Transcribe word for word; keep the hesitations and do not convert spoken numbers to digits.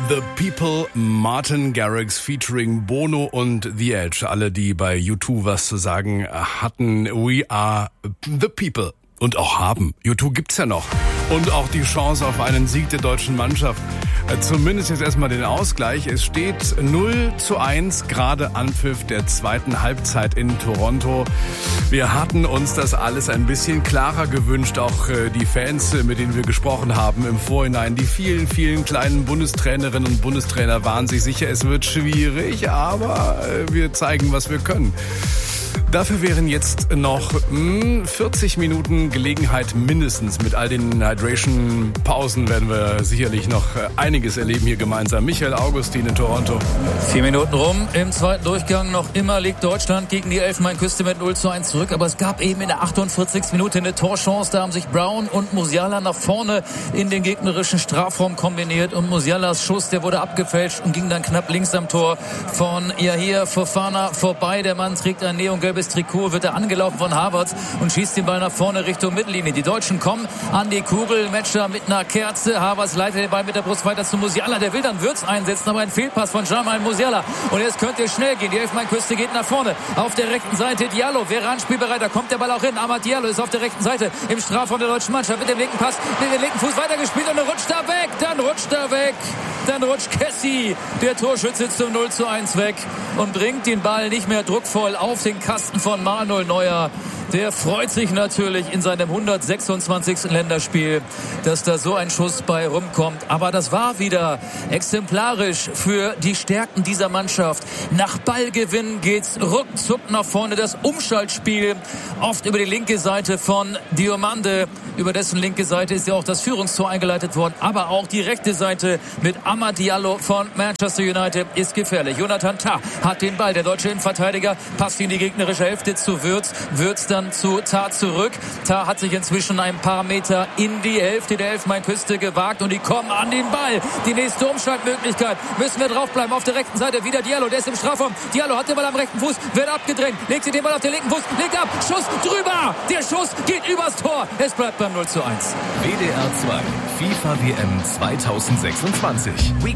The People, Martin Garrix featuring Bono und The Edge. Alle, die bei U zwei was zu sagen hatten. We are the people. Und auch haben. U zwei gibt's ja noch. Und auch die Chance auf einen Sieg der deutschen Mannschaft. Zumindest jetzt erstmal den Ausgleich. Es steht null zu eins, gerade Anpfiff der zweiten Halbzeit in Toronto. Wir hatten uns das alles ein bisschen klarer gewünscht. Auch die Fans, mit denen wir gesprochen haben im Vorhinein. Die vielen, vielen kleinen Bundestrainerinnen und Bundestrainer waren sich sicher, es wird schwierig, aber wir zeigen, was wir können. Dafür wären jetzt noch mh, vierzig Minuten Gelegenheit mindestens. Mit all den Hydration-Pausen werden wir sicherlich noch einiges erleben hier gemeinsam. Michael Augustin in Toronto. Vier Minuten rum im zweiten Durchgang. Noch immer liegt Deutschland gegen die Elfenbeinküste mit null zu eins zurück. Aber es gab eben in der achtundvierzigsten Minute eine Torchance. Da haben sich Brown und Musiala nach vorne in den gegnerischen Strafraum kombiniert. Und Musialas Schuss, der wurde abgefälscht und ging dann knapp links am Tor von Yahia Fofana vorbei. Der Mann trägt ein neongelbes Trikot, wird er angelaufen von Havertz und schießt den Ball nach vorne Richtung Mittellinie. Die Deutschen kommen an die Kugel. Matcher mit einer Kerze. Havertz leitet den Ball mit der Brust weiter zu Musiala. Der will dann Würz einsetzen, aber ein Fehlpass von Jamal Musiala. Und jetzt könnte es schnell gehen. Die Elfenbeinküste geht nach vorne. Auf der rechten Seite Diallo wäre anspielbereit. Da kommt der Ball auch hin. Amad Diallo ist auf der rechten Seite im Strafraum der deutschen Mannschaft mit dem linken Pass, mit dem linken Fuß weitergespielt und dann rutscht er weg. Dann rutscht er weg. Dann rutscht Kessie, der Torschütze, zum null zu eins weg und bringt den Ball nicht mehr druckvoll auf den Kasten von Manuel Neuer. Der freut sich natürlich in seinem hundertsechsundzwanzigsten Länderspiel, dass da so ein Schuss bei rumkommt. Aber das war wieder exemplarisch für die Stärken dieser Mannschaft. Nach Ballgewinn geht's ruckzuck nach vorne. Das Umschaltspiel oft über die linke Seite von Diomande. Über dessen linke Seite ist ja auch das Führungstor eingeleitet worden. Aber auch die rechte Seite mit Amad Diallo von Manchester United ist gefährlich. Jonathan Tah hat den Ball. Der deutsche Innenverteidiger passt in die gegnerische Hälfte zu Würz. Würz dann zu Tah zurück. Tah hat sich inzwischen ein paar Meter in die Hälfte der Elfenbeinküste gewagt und die kommen an den Ball. Die nächste Umschaltmöglichkeit. Müssen wir draufbleiben. Auf der rechten Seite wieder Diallo. Der ist im Strafraum. Diallo hat den Ball am rechten Fuß. Wird abgedrängt. Legt sich den Ball auf den linken Fuß. Legt ab. Schuss drüber. Der Schuss geht übers Tor. Es bleibt beim null zu eins. W D R zwei FIFA W M zweitausendsechsundzwanzig. We